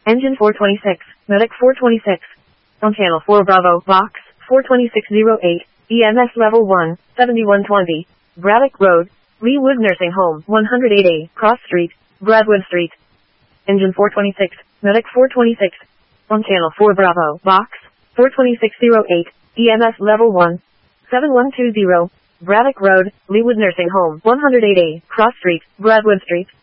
Engine 426, Medic 426. On Channel 4 Bravo, Box 42608, EMS Level 1, 7120. Braddock Road, Leewood Nursing Home, 108A, Cross Street, Bradwood Street. Engine 426, Medic 426. On Channel 4 Bravo, Box 42608, EMS Level 1, 7120. Braddock Road, Leewood Nursing Home, 108A, Cross Street, Bradwood Street.